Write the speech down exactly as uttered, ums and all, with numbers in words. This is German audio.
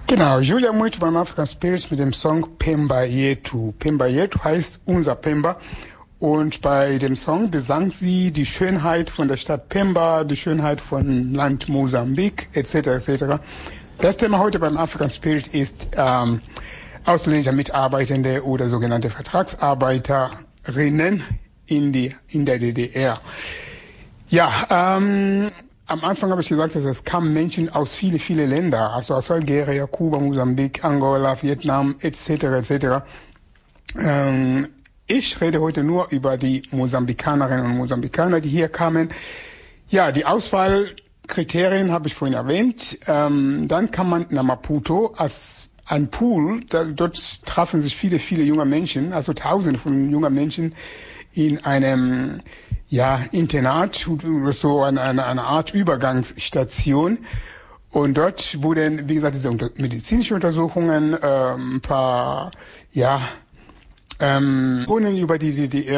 Genau, Julia Muito beim African Spirit mit dem Song Pemba Yetu. Pemba Yetu heißt unser Pemba. Und bei dem Song besangt sie die Schönheit von der Stadt Pemba, die Schönheit von Land Mosambik, et cetera et cetera. Das Thema heute beim African Spirit ist ähm, ausländische Mitarbeitende oder sogenannte Vertragsarbeiterinnen in, die, in der D D R. Ja, ähm, am Anfang habe ich gesagt, dass es kamen Menschen aus viele, viele Länder, also aus Algerien, Kuba, Mosambik, Angola, Vietnam, et cetera et cetera. Ähm, ich rede heute nur über die Mosambikanerinnen und Mosambikaner, die hier kamen. Ja, die Auswahlkriterien habe ich vorhin erwähnt. Ähm, dann kam man nach Maputo als ein Pool. Da, dort trafen sich viele, viele junge Menschen, also Tausende von jungen Menschen in einem ja, Internat, so eine, eine, eine Art Übergangsstation. Und dort wurden, wie gesagt, diese unter medizinische Untersuchungen, äh, ein paar, ja, ähm, über die D D R